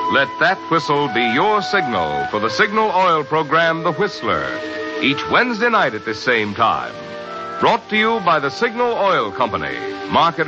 Let that whistle be your signal for the Signal Oil program, The Whistler, each Wednesday night at this same time. Brought to you by the Signal Oil Company, marketed